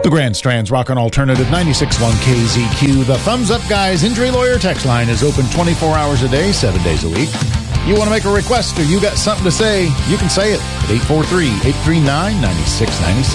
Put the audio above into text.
The Grand Strand's Rockin' Alternative 96.1 KZQ. The Thumbs Up Guys Injury Lawyer text line is open 24 hours a day, 7 days a week. You want to make a request or you got something to say, you can say it at 843-839-9696.